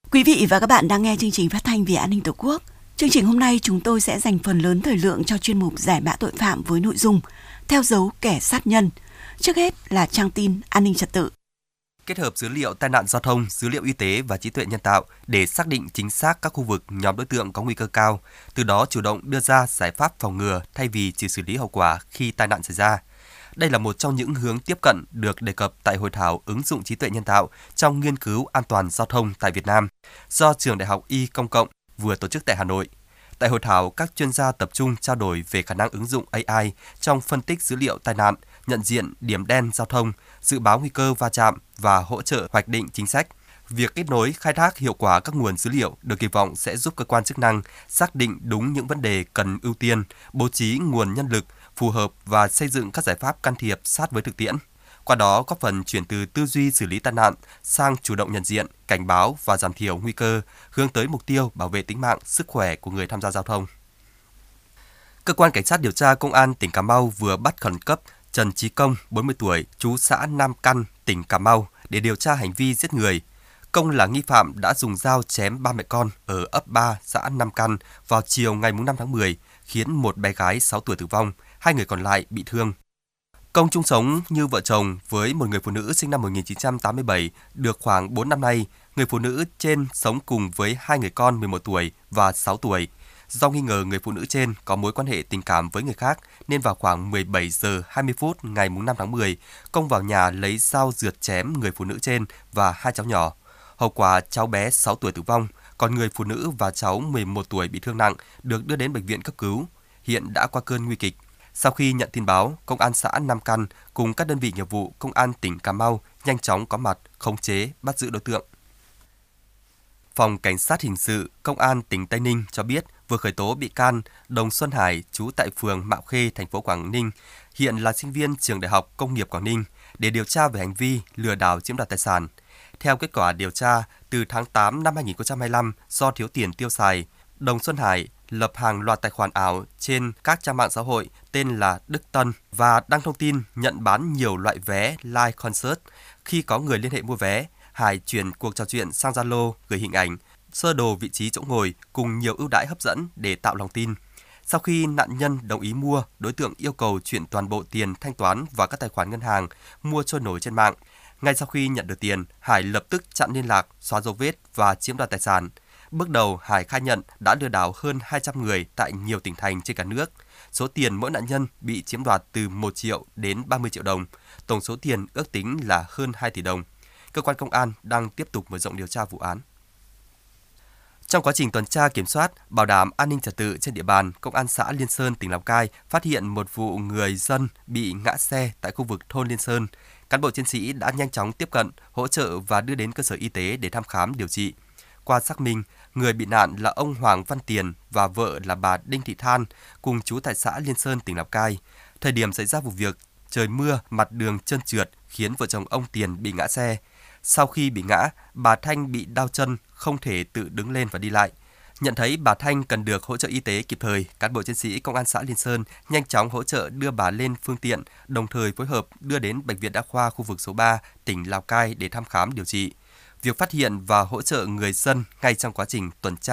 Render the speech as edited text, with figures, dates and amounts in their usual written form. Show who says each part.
Speaker 1: Quý vị và các bạn đang nghe chương trình phát thanh Vì An ninh Tổ quốc. Chương trình hôm nay chúng tôi sẽ dành phần lớn thời lượng cho chuyên mục giải mã tội phạm với nội dung theo dấu kẻ sát nhân. Trước hết là trang tin an ninh trật tự.
Speaker 2: Kết hợp dữ liệu tai nạn giao thông, dữ liệu y tế và trí tuệ nhân tạo để xác định chính xác các khu vực, nhóm đối tượng có nguy cơ cao, từ đó chủ động đưa ra giải pháp phòng ngừa thay vì chỉ xử lý hậu quả khi tai nạn xảy ra. Đây là một trong những hướng tiếp cận được đề cập tại hội thảo ứng dụng trí tuệ nhân tạo trong nghiên cứu an toàn giao thông tại Việt Nam do Trường Đại học Y Công cộng vừa tổ chức tại Hà Nội. Tại hội thảo, các chuyên gia tập trung trao đổi về khả năng ứng dụng AI trong phân tích dữ liệu tai nạn, nhận diện điểm đen giao thông, dự báo nguy cơ va chạm và hỗ trợ hoạch định chính sách. Việc kết nối, khai thác hiệu quả các nguồn dữ liệu được kỳ vọng sẽ giúp cơ quan chức năng xác định đúng những vấn đề cần ưu tiên, bố trí nguồn nhân lực phù hợp và xây dựng các giải pháp can thiệp sát với thực tiễn. Qua đó góp phần chuyển từ tư duy xử lý tai nạn sang chủ động nhận diện, cảnh báo và giảm thiểu nguy cơ, hướng tới mục tiêu bảo vệ tính mạng, sức khỏe của người tham gia giao thông. Cơ quan Cảnh sát điều tra Công an tỉnh Cà Mau vừa bắt khẩn cấp Trần Chí Công, 40 tuổi, trú xã Nam Căn, tỉnh Cà Mau để điều tra hành vi giết người. Công là nghi phạm đã dùng dao chém ba mẹ con ở ấp 3 xã Nam Căn vào chiều ngày 5 tháng 10, khiến một bé gái 6 tuổi tử vong, 2 người còn lại bị thương. Công chung sống như vợ chồng với một người phụ nữ sinh năm 1987 được khoảng 4 năm nay. Người phụ nữ trên sống cùng với 2 người con 11 tuổi và 6 tuổi. Do nghi ngờ người phụ nữ trên có mối quan hệ tình cảm với người khác nên vào khoảng 17 giờ 20 phút ngày 5 tháng 10, Công vào nhà lấy dao rượt chém người phụ nữ trên và 2 cháu nhỏ. Hậu quả cháu bé 6 tuổi tử vong, còn người phụ nữ và cháu 11 tuổi bị thương nặng được đưa đến bệnh viện cấp cứu. Hiện đã qua cơn nguy kịch. Sau khi nhận tin báo, Công an xã Nam Căn cùng các đơn vị nghiệp vụ Công an tỉnh Cà Mau nhanh chóng có mặt, khống chế, bắt giữ đối tượng. Phòng Cảnh sát Hình sự Công an tỉnh Tây Ninh cho biết vừa khởi tố bị can Đồng Xuân Hải, trú tại phường Mạo Khê, thành phố Quảng Ninh, hiện là sinh viên trường Đại học Công nghiệp Quảng Ninh, để điều tra về hành vi lừa đảo chiếm đoạt tài sản. Theo kết quả điều tra, từ tháng 8 năm 2025, do thiếu tiền tiêu xài, Đồng Xuân Hải lập hàng loạt tài khoản ảo trên các trang mạng xã hội tên là Đức Tân và đăng thông tin nhận bán nhiều loại vé live concert. Khi có người liên hệ mua vé, Hải chuyển cuộc trò chuyện sang Zalo, gửi hình ảnh, sơ đồ vị trí chỗ ngồi cùng nhiều ưu đãi hấp dẫn để tạo lòng tin. Sau khi nạn nhân đồng ý mua, đối tượng yêu cầu chuyển toàn bộ tiền thanh toán vào các tài khoản ngân hàng mua trôi nổi trên mạng. Ngay sau khi nhận được tiền, Hải lập tức chặn liên lạc, xóa dấu vết và chiếm đoạt tài sản. Bước đầu, Hải khai nhận đã lừa đảo hơn 200 người tại nhiều tỉnh thành trên cả nước. Số tiền mỗi nạn nhân bị chiếm đoạt từ 1 triệu đến 30 triệu đồng. Tổng số tiền ước tính là hơn 2 tỷ đồng. Cơ quan công an đang tiếp tục mở rộng điều tra vụ án. Trong quá trình tuần tra kiểm soát, bảo đảm an ninh trật tự trên địa bàn, Công an xã Liên Sơn, tỉnh Lào Cai phát hiện một vụ người dân bị ngã xe tại khu vực thôn Liên Sơn. Cán bộ chiến sĩ đã nhanh chóng tiếp cận, hỗ trợ và đưa đến cơ sở y tế để thăm khám điều trị. Qua xác minh, người bị nạn là ông Hoàng Văn Tiền và vợ là bà Đinh Thị Than, cùng trú tại xã Liên Sơn, tỉnh Lào Cai. Thời điểm xảy ra vụ việc, trời mưa, mặt đường trơn trượt khiến vợ chồng ông Tiền bị ngã xe. Sau khi bị ngã, bà Thanh bị đau chân, không thể tự đứng lên và đi lại. Nhận thấy bà Thanh cần được hỗ trợ y tế kịp thời, cán bộ chiến sĩ Công an xã Liên Sơn nhanh chóng hỗ trợ đưa bà lên phương tiện, đồng thời phối hợp đưa đến Bệnh viện Đa khoa khu vực số 3, tỉnh Lào Cai để thăm khám điều trị. Việc phát hiện và hỗ trợ người dân ngay trong quá trình tuần tra